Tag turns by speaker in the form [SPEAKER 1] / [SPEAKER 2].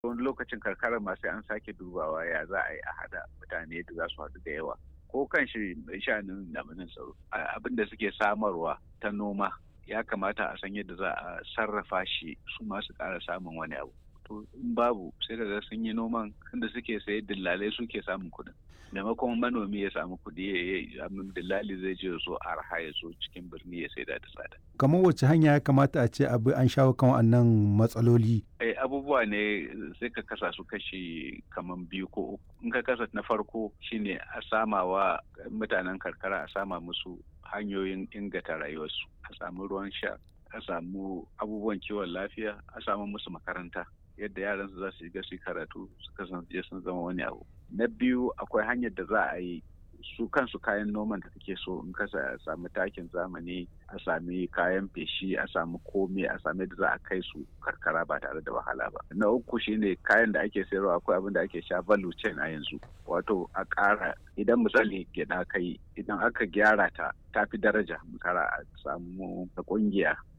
[SPEAKER 1] Wani lokacin karkarar ma sai an sake dubawa ya za a yi a haɗa mutane da za su haɗu da yawa. Ko kan shi sha'anin jami'an tsaro abin da suke samarwa ta noma ya kamata a san yadda za a sarrafa shi su ma su ƙara samun wani abu. To in babu sai kaga sun yi noman inda suke saye dillalai suke samun kuɗin. Maimakon manomi ya samu kuɗi dillali zai je so arha ya so cikin birni ya saida da tsada.
[SPEAKER 2] Kamar wace hanya ya kamata a ce abu an shawo kan wannan matsaloli?
[SPEAKER 1] Abubuwa ne sai ka kasa su kashi kaman 2 ko 3. In ka kasa na farko shine a samawa mutanen karkara a sama musu hanyoyin inganta rayuwarsu, a samu ruwan sha, a samu abubuwan kiwon lafiya, a samu musu makaranta yadda yaran su za su shiga su karatu su kasance sun zama wani abu. Na biyu akwai hanyar da za a yi su kansu kayan noman da kake so in ka sami takin zamani, a sami kayan feshi, a samu komai, a sami da za a kai su karkara ba tare da wahala ba. Na uku shine kayan da ake sayarwa akwai abin da ake sha value chain a yanzu. Wato a ƙara idan misali gyaɗa kai idan aka gyara ta fi daraja kara a samu ƙungiya